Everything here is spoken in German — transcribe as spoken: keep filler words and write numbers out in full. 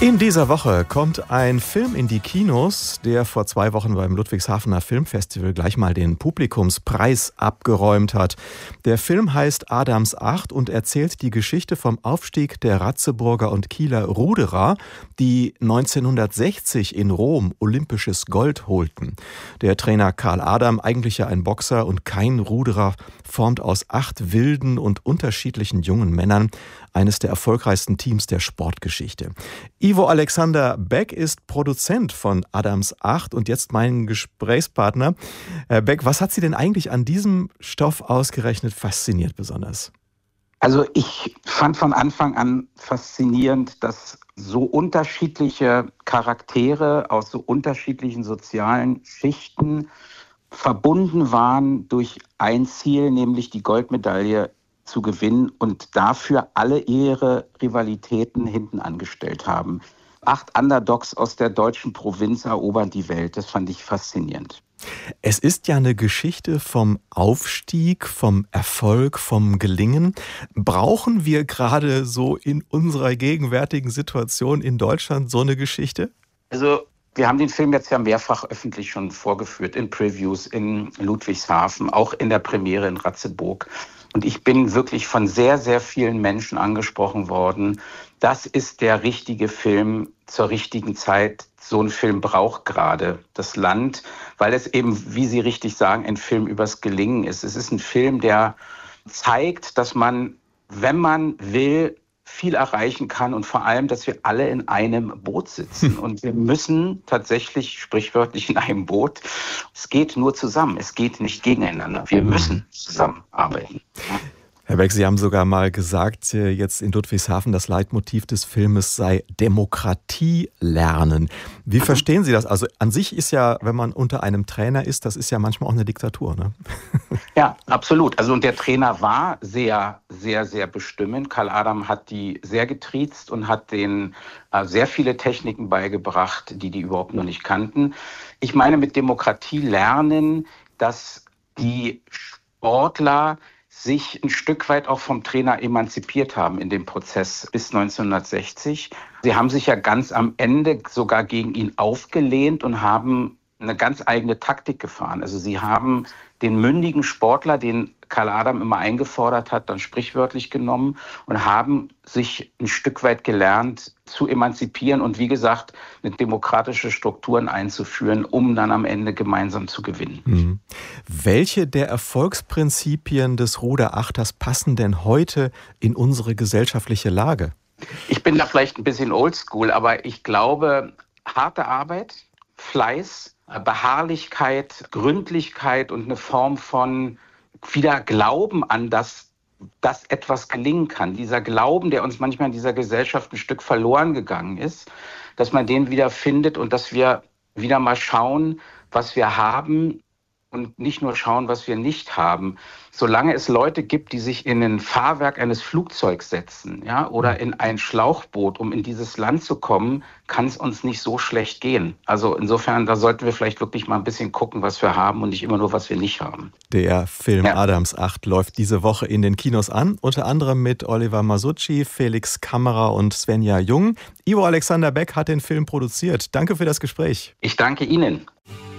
In dieser Woche kommt ein Film in die Kinos, der vor zwei Wochen beim Ludwigshafener Filmfestival gleich mal den Publikumspreis abgeräumt hat. Der Film heißt Adams Acht und erzählt die Geschichte vom Aufstieg der Ratzeburger und Kieler Ruderer, die neunzehnhundertsechzig in Rom olympisches Gold holten. Der Trainer Karl Adam, eigentlich ja ein Boxer und kein Ruderer, formt aus acht wilden und unterschiedlichen jungen Männern eines der erfolgreichsten Teams der Sportgeschichte. Ivo Alexander Beck ist Produzent von Adams Acht und jetzt mein Gesprächspartner. Herr Beck, was hat Sie denn eigentlich an diesem Stoff ausgerechnet fasziniert besonders? Also ich fand von Anfang an faszinierend, dass so unterschiedliche Charaktere aus so unterschiedlichen sozialen Schichten verbunden waren durch ein Ziel, nämlich die Goldmedaille zu gewinnen und dafür alle ihre Rivalitäten hinten angestellt haben. Acht Underdogs aus der deutschen Provinz erobern die Welt. Das fand ich faszinierend. Es ist ja eine Geschichte vom Aufstieg, vom Erfolg, vom Gelingen. Brauchen wir gerade so in unserer gegenwärtigen Situation in Deutschland so eine Geschichte? Also wir haben den Film jetzt ja mehrfach öffentlich schon vorgeführt, in Previews in Ludwigshafen, auch in der Premiere in Ratzeburg. Und ich bin wirklich von sehr, sehr vielen Menschen angesprochen worden. Das ist der richtige Film zur richtigen Zeit. So ein Film braucht gerade das Land, weil es eben, wie Sie richtig sagen, ein Film übers Gelingen ist. Es ist ein Film, der zeigt, dass man, wenn man will, viel erreichen kann und vor allem, dass wir alle in einem Boot sitzen. Und wir müssen tatsächlich sprichwörtlich in einem Boot. Es geht nur zusammen, es geht nicht gegeneinander. Wir müssen zusammenarbeiten. Herr Beck, Sie haben sogar mal gesagt, jetzt in Ludwigshafen, das Leitmotiv des Filmes sei Demokratie lernen. Wie mhm. verstehen Sie das? Also an sich ist ja, wenn man unter einem Trainer ist, das ist ja manchmal auch eine Diktatur, ne? Ja, absolut. Also und der Trainer war sehr, sehr, sehr bestimmend. Karl Adam hat die sehr getriezt und hat denen äh, sehr viele Techniken beigebracht, die die überhaupt noch nicht kannten. Ich meine mit Demokratie lernen, dass die Sportler sich ein Stück weit auch vom Trainer emanzipiert haben in dem Prozess bis neunzehnhundertsechzig. Sie haben sich ja ganz am Ende sogar gegen ihn aufgelehnt und haben eine ganz eigene Taktik gefahren. Also sie haben den mündigen Sportler, den Karl Adam immer eingefordert hat, dann sprichwörtlich genommen und haben sich ein Stück weit gelernt zu emanzipieren und wie gesagt, eine demokratische Strukturen einzuführen, um dann am Ende gemeinsam zu gewinnen. Mhm. Welche der Erfolgsprinzipien des Ruderachters passen denn heute in unsere gesellschaftliche Lage? Ich bin da vielleicht ein bisschen oldschool, aber ich glaube, harte Arbeit, Fleiß, Beharrlichkeit, Gründlichkeit und eine Form von wieder Glauben an das, dass etwas gelingen kann. Dieser Glauben, der uns manchmal in dieser Gesellschaft ein Stück verloren gegangen ist, dass man den wieder findet und dass wir wieder mal schauen, was wir haben und nicht nur schauen, was wir nicht haben. Solange es Leute gibt, die sich in ein Fahrwerk eines Flugzeugs setzen, ja, oder in ein Schlauchboot, um in dieses Land zu kommen, kann es uns nicht so schlecht gehen. Also insofern, da sollten wir vielleicht wirklich mal ein bisschen gucken, was wir haben und nicht immer nur, was wir nicht haben. Der Film ja. Adams Acht läuft diese Woche in den Kinos an, unter anderem mit Oliver Masucci, Felix Kammerer und Svenja Jung. Ivo Alexander Beck hat den Film produziert. Danke für das Gespräch. Ich danke Ihnen.